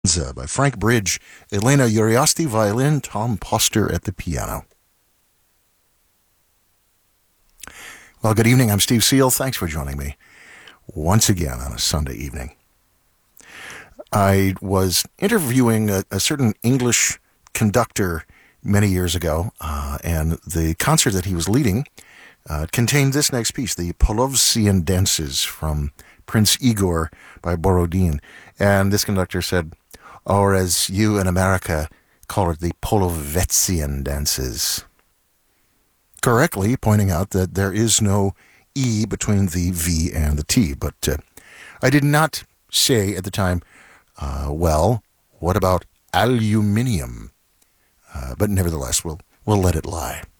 by Frank Bridge, Elena Uriosti violin, Tom Poster at the piano. Well, good evening. I'm Steve Seal. Thanks for joining me once again on a Sunday evening. I was interviewing a certain English conductor many years ago, and the concert that he was leading contained this next piece, the Polovtsian Dances from Prince Igor by Borodin. And this conductor said, or as you in America call it, the Polovetsian Dances. Correctly pointing out that there is no E between the V and the T. But I did not say at the time, well, what about aluminium? But nevertheless, we'll let it lie.